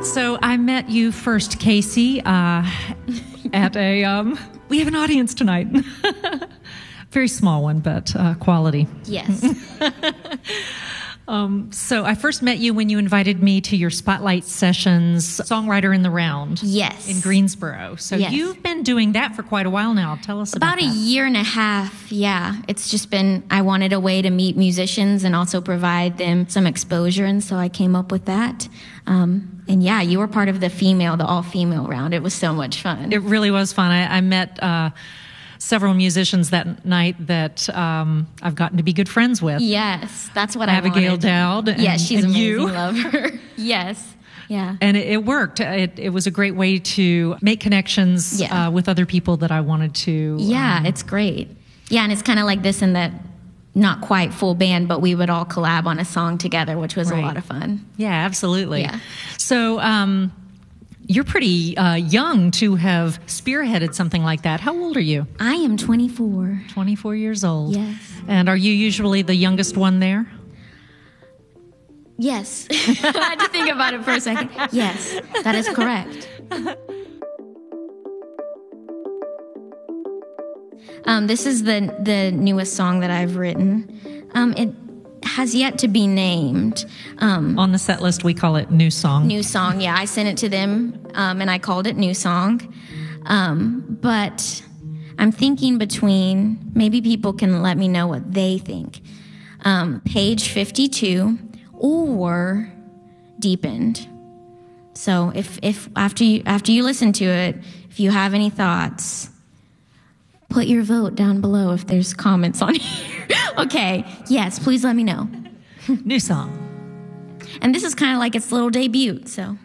So I met you first, Casey, at a... we have an audience tonight. Very small one, but quality. Yes. So I first met you when you invited me to your Spotlight Sessions, Songwriter in the Round. Yes. In Greensboro. So yes. You've been doing that for quite a while now. Tell us about that. About a year and a half, yeah. It's just been, I wanted a way to meet musicians and also provide them some exposure, and so I came up with that. And yeah, you were part of the all-female round. It was so much fun. It really was fun. I met several musicians that night that I've gotten to be good friends with. Yes, that's what Abigail I wanted. Dowd. And, yes, she's and amazing. you. Love her. Yes. Yeah. And it worked. It was a great way to make connections with other people that I wanted to. Yeah, it's great. Yeah, and it's kind of like this in that not quite full band, but we would all collab on a song together, which was a lot of fun. Yeah, absolutely. Yeah. So you're pretty young to have spearheaded something like that. How old are you? I am 24. 24 years old. Yes. And are you usually the youngest one there? Yes. I had to think about it for a second. Yes, that is correct. This is the newest song that I've written. It has yet to be named. On the set list, we call it New Song. New Song, yeah. I sent it to them, and I called it New Song. But I'm thinking between, maybe people can let me know what they think. Page 52 or Deepened. So if after you listen to it, if you have any thoughts, put your vote down below if there's comments on here. Okay, yes, please let me know. New Song. And this is kind of like its little debut, so...